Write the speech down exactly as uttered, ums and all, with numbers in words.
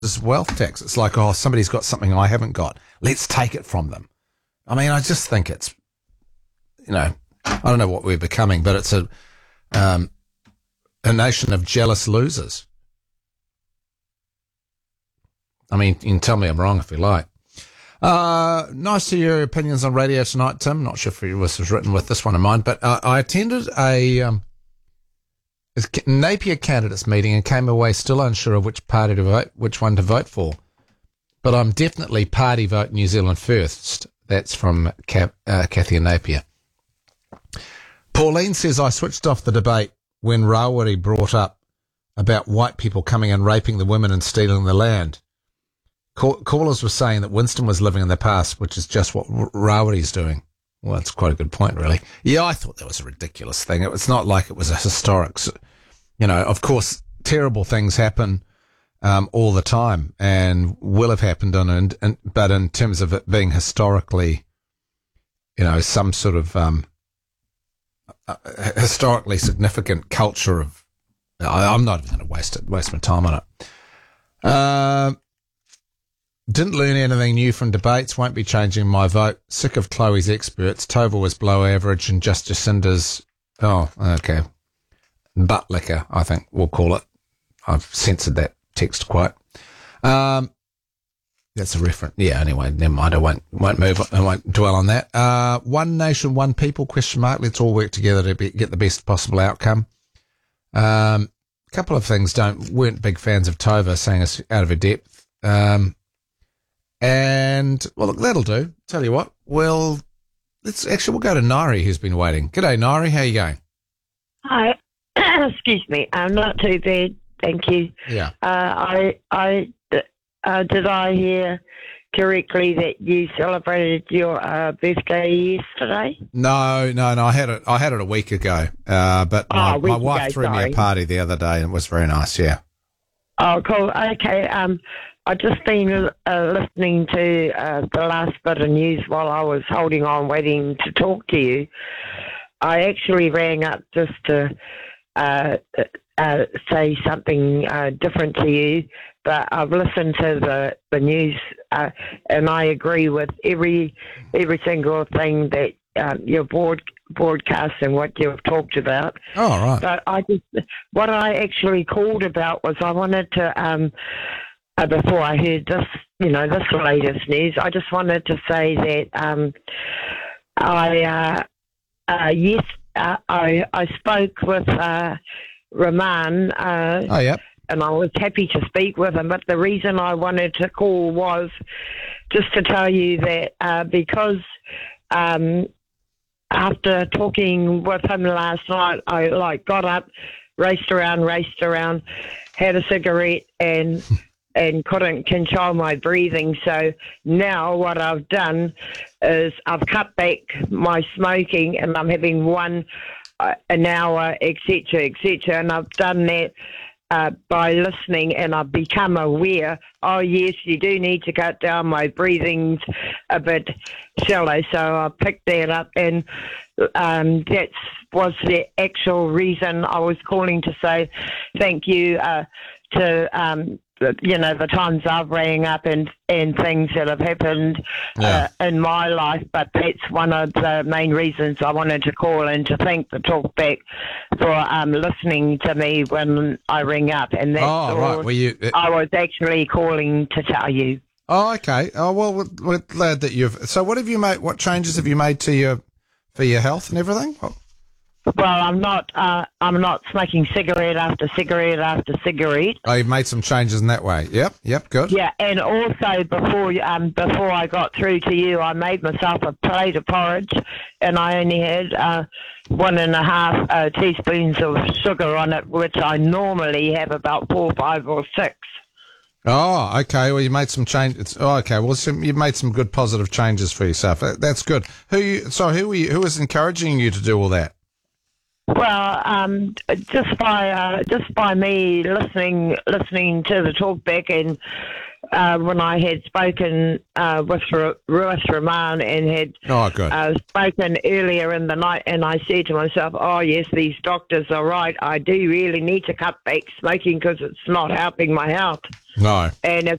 wealth tax. It's like, oh, somebody's got something I haven't got. Let's take it from them. I mean, I just think it's, you know, I don't know what we're becoming, but it's a um, a nation of jealous losers. I mean, you can tell me I'm wrong if you like. Uh, nice to hear your opinions on radio tonight, Tim. Not sure if it was written with this one in mind, but uh, I attended a um, Napier candidates meeting and came away still unsure of which party to vote, which one to vote for. But I'm definitely party vote New Zealand first. That's from Cap, uh, Kathy and Napier. Pauline says, I switched off the debate when Rawiri brought up about white people coming and raping the women and stealing the land. Call- callers were saying that Winston was living in the past, which is just what R- Rawiri's doing. Well, that's quite a good point, really. Yeah, I thought that was a ridiculous thing. It was not like it was a historic, you know, of course, terrible things happen um, all the time and will have happened on, and, and but in terms of it being historically, you know, some sort of um, historically significant culture of, I, I'm not even going to waste it, waste my time on it. Uh, Didn't learn anything new from debates. Won't be changing my vote. Sick of Chloe's experts. Tova was below average and just Jacinda's. Oh, okay. Butt liquor, I think we'll call it. I've censored that text quite. Um, that's a reference. Yeah, anyway, never mind. I won't, won't move. I won't dwell on that. Uh, one nation, one people, question mark. Let's all work together to be, get the best possible outcome. Um, a couple of things don't, weren't big fans of Tova saying us out of her depth. Um, And, well, look, that'll do. Tell you what, well, let's actually, we'll go to Nairi, who's been waiting. G'day, Nairi. How you going? Hi. Excuse me. I'm not too bad. Thank you. Yeah. Uh, I, I, uh, did I hear correctly that you celebrated your uh, birthday yesterday? No, no, no. I had it, I had it a week ago. Uh, but my, oh, my wife ago, threw sorry. me a party the other day and it was very nice. Yeah. Oh, cool. Okay. Um, I've just been uh, listening to uh, the last bit of news while I was holding on waiting to talk to you. I actually rang up just to uh, uh, say something uh, different to you, but I've listened to the, the news uh, and I agree with every every single thing that um, your board broadcast and what you've talked about. Oh, right. But I just, what I actually called about was I wanted to... Um, Uh, before I heard this, you know, this latest news, I just wanted to say that um, I, uh, uh, yes, uh, I, I spoke with uh, Rahman, uh, oh, yeah. and I was happy to speak with him. But the reason I wanted to call was just to tell you that uh, because um, after talking with him last night, I like got up, raced around, raced around, had a cigarette, and and couldn't control my breathing. So now what I've done is I've cut back my smoking and I'm having one uh, an hour, et cetera, et cetera. And I've done that uh, by listening, and I've become aware, oh, yes, you do need to cut down. My breathing's a bit shallow. So I picked that up, and um, that was the actual reason I was calling to say thank you uh, to um you know, the times I've rang up and, and things that have happened Yeah. uh, in my life, but that's one of the main reasons I wanted to call and to thank the Talkback for um, listening to me when I ring up. And that's Oh, all right. Were you, uh, I was actually calling to tell you. oh, okay. Oh, well, we're, we're glad that you've, so what have you made, what changes have you made to your, for your health and everything? What? Well, I'm not. Uh, I'm not smoking cigarette after cigarette after cigarette. Oh, you've made some changes in that way. Yep, yep, good. Yeah, and also before um before I got through to you, I made myself a plate of porridge, and I only had uh, one and a half uh, teaspoons of sugar on it, which I normally have about four, five, or six. Oh, okay. Well, you made some changes. Oh, okay. Well, some, you've made some good positive changes for yourself. That's good. Who? You, so, who were you, who was encouraging you to do all that? Well, um, just by uh, just by me listening listening to the talkback and uh, when I had spoken uh, with Ru- Ruth Rahman and had Oh, good. uh, spoken earlier in the night, and I said to myself, oh, yes, these doctors are right. I do really need to cut back smoking because it's not helping my health. No. And if